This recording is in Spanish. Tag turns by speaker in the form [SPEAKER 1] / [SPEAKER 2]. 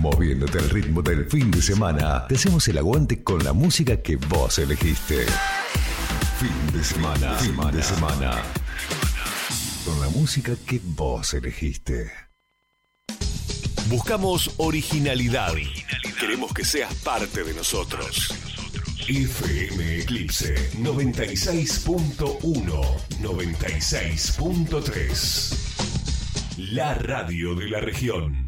[SPEAKER 1] Moviéndote al ritmo del fin de semana, te hacemos el aguante con la música que vos elegiste. Fin de semana. Con la música que vos elegiste.
[SPEAKER 2] Buscamos originalidad. Queremos que seas parte de nosotros. FM Eclipse 96.1, 96.3. La radio de la región.